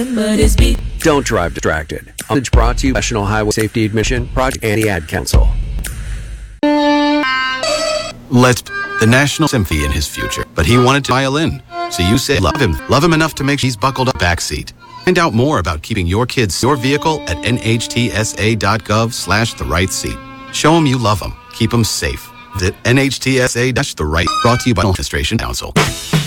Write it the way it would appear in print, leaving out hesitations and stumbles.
Don't drive distracted. Message brought to you by National Highway Safety Administration, Project and the Ad Council. Let's the National Symphony in his future, but he wanted to violin. So you say love him enough to make sure he's buckled up backseat. Find out more about keeping your vehicle at nhtsa.gov/the right seat. Show him you love him. Keep him safe. The NHTSA-the right brought to you by the Administration Council.